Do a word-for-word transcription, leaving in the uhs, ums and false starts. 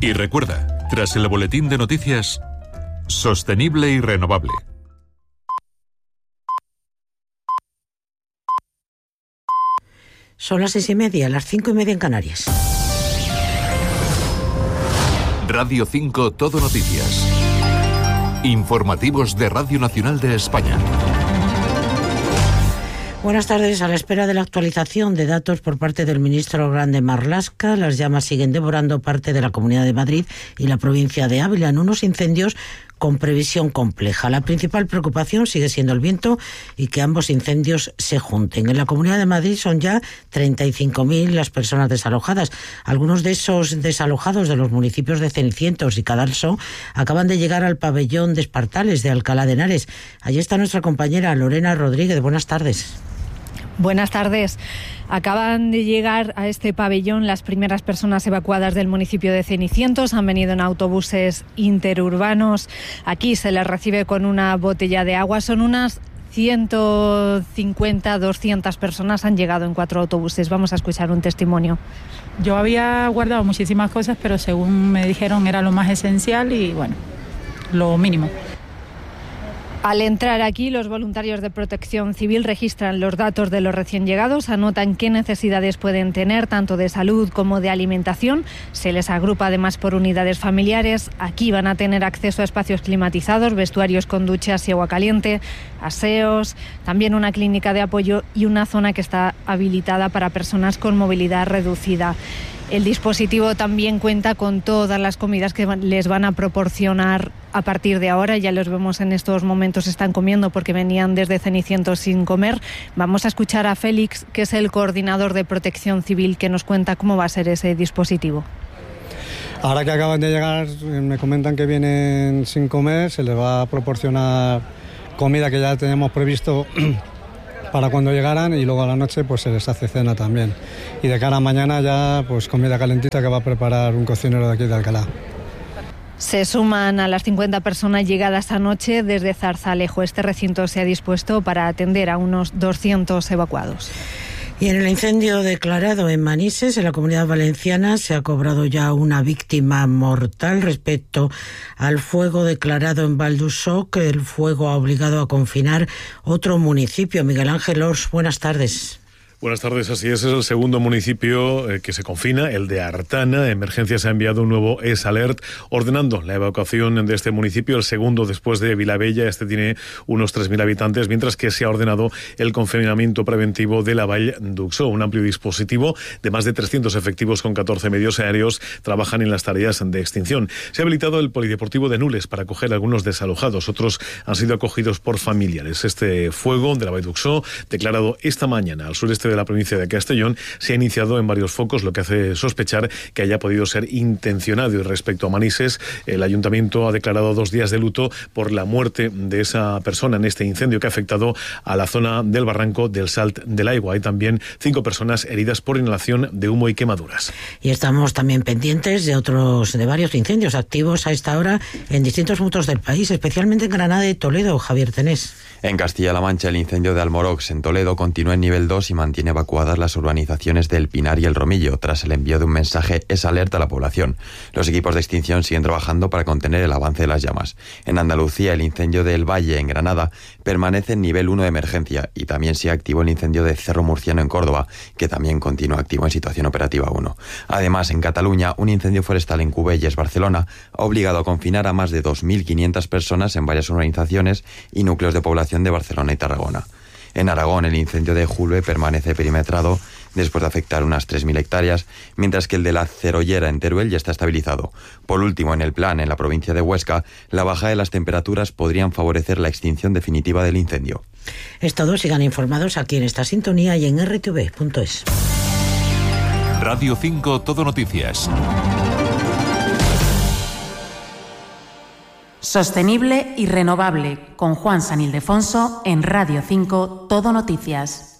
Y recuerda, tras el boletín de noticias, sostenible y renovable. Son las seis y media, las cinco y media en Canarias. Radio cinco Todo Noticias. Informativos de Radio Nacional de España. Buenas tardes. A la espera de la actualización de datos por parte del ministro Grande Marlaska, las llamas siguen devorando parte de la Comunidad de Madrid y la provincia de Ávila en unos incendios con previsión compleja. La principal preocupación sigue siendo el viento y que ambos incendios se junten. En la Comunidad de Madrid son ya treinta y cinco mil las personas desalojadas. Algunos de esos desalojados de los municipios de Cenicientos y Cadalso acaban de llegar al pabellón de Espartales de Alcalá de Henares. Allí está nuestra compañera Lorena Rodríguez. Buenas tardes. Buenas tardes. Acaban de llegar a este pabellón las primeras personas evacuadas del municipio de Cenicientos. Han venido en autobuses interurbanos. Aquí se les recibe con una botella de agua. Son unas ciento cincuenta, doscientas personas. Han llegado en cuatro autobuses. Vamos a escuchar un testimonio. Yo había guardado muchísimas cosas, pero según me dijeron era lo más esencial y, bueno, lo mínimo. Al entrar aquí, los voluntarios de Protección Civil registran los datos de los recién llegados, anotan qué necesidades pueden tener, tanto de salud como de alimentación. Se les agrupa además por unidades familiares. Aquí van a tener acceso a espacios climatizados, vestuarios con duchas y agua caliente, aseos, también una clínica de apoyo y una zona que está habilitada para personas con movilidad reducida. El dispositivo también cuenta con todas las comidas que les van a proporcionar a partir de ahora. Ya los vemos en estos momentos, están comiendo porque venían desde Cenicientos sin comer. Vamos a escuchar a Félix, que es el coordinador de Protección Civil, que nos cuenta cómo va a ser ese dispositivo. Ahora que acaban de llegar, me comentan que vienen sin comer, se les va a proporcionar comida que ya teníamos previsto para cuando llegaran, y luego a la noche pues se les hace cena también. Y de cara a mañana ya pues comida calentita que va a preparar un cocinero de aquí de Alcalá. Se suman a las cincuenta personas llegadas anoche desde Zarzalejo. Este recinto se ha dispuesto para atender a unos doscientos evacuados. Y en el incendio declarado en Manises, en la Comunidad Valenciana, se ha cobrado ya una víctima mortal respecto al fuego declarado en Val d'Usoc. El fuego ha obligado a confinar otro municipio. Miguel Ángel Ors, buenas tardes. Buenas tardes, así es, es el segundo municipio eh, que se confina, el de Artana. Emergencias ha enviado un nuevo S Alert ordenando la evacuación de este municipio, el segundo después de Vilabella. Este tiene unos tres mil habitantes, mientras que se ha ordenado el confinamiento preventivo de la Vall d'Uxó. Un amplio dispositivo de más de trescientos efectivos con catorce medios aéreos trabajan en las tareas de extinción. Se ha habilitado el polideportivo de Nules para acoger a algunos desalojados, otros han sido acogidos por familiares. Este fuego de la Vall d'Uxó, declarado esta mañana al sureste de la provincia de Castellón, se ha iniciado en varios focos, lo que hace sospechar que haya podido ser intencionado. Y respecto a Manises, el ayuntamiento ha declarado dos días de luto por la muerte de esa persona en este incendio que ha afectado a la zona del barranco del Salt del Aigua. Hay también cinco personas heridas por inhalación de humo y quemaduras. Y estamos también pendientes de otros, de varios incendios activos a esta hora en distintos puntos del país, especialmente en Granada y Toledo. Javier Tenés. En Castilla-La Mancha, el incendio de Almorox en Toledo continúa en nivel dos y mantiene evacuadas las urbanizaciones del Pinar y el Romillo, tras el envío de un mensaje S Alerta a la población. Los equipos de extinción siguen trabajando para contener el avance de las llamas. En Andalucía, el incendio del Valle, en Granada, permanece en nivel uno de emergencia, y también sigue activo el incendio de Cerro Murciano en Córdoba, que también continúa activo en situación operativa uno. Además, en Cataluña, un incendio forestal en Cubelles, Barcelona, ha obligado a confinar a más de dos mil quinientas personas en varias urbanizaciones y núcleos de población de Barcelona y Tarragona. En Aragón, el incendio de Julve permanece perimetrado después de afectar unas tres mil hectáreas, mientras que el de la Cerollera en Teruel ya está estabilizado. Por último, en el Plan, en la provincia de Huesca, la bajada de las temperaturas podrían favorecer la extinción definitiva del incendio. Es todo, sigan informados aquí en esta sintonía y en erre te ve punto es. Radio cinco Todo Noticias. Sostenible y renovable, con Juan San Ildefonso en Radio cinco Todo Noticias.